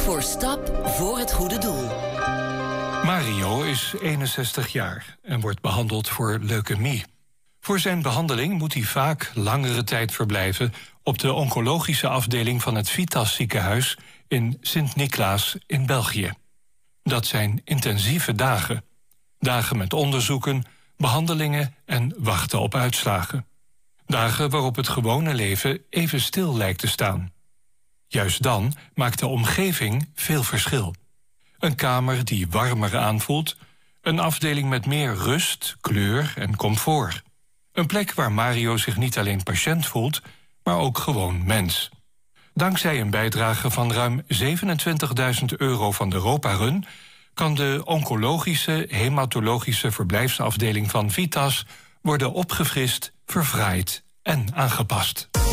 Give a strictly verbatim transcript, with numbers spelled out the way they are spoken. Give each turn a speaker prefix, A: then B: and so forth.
A: voor Stap voor het goede doel.
B: Mario is eenenzestig jaar en wordt behandeld voor leukemie. Voor zijn behandeling moet hij vaak langere tijd verblijven op de oncologische afdeling van het Vitas ziekenhuis in Sint-Niklaas in België. Dat zijn intensieve dagen. Dagen met onderzoeken, behandelingen en wachten op uitslagen. Dagen waarop het gewone leven even stil lijkt te staan. Juist dan maakt de omgeving veel verschil. Een kamer die warmer aanvoelt, een afdeling met meer rust, kleur en comfort. Een plek waar Mario zich niet alleen patiënt voelt, maar ook gewoon mens. Dankzij een bijdrage van ruim zevenentwintigduizend euro van de Europa-Run kan de oncologische hematologische verblijfsafdeling van Vitas worden opgefrist, verfraaid en aangepast.